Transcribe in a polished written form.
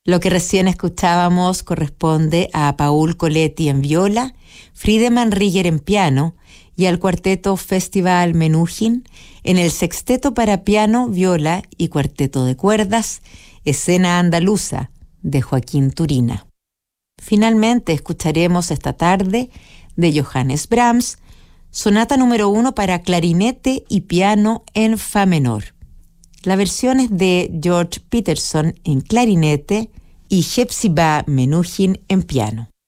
Lo que recién escuchábamos corresponde a Paul Coletti en viola, Friedemann Rieger en piano y al cuarteto Festival Menuhin en el sexteto para piano, viola y cuarteto de cuerdas, Escena Andaluza, de Joaquín Turina. Finalmente escucharemos esta tarde de Johannes Brahms, Sonata número 1 para clarinete y piano en fa menor. La versión es de George Peterson en clarinete y Hepzibah Menuhin en piano.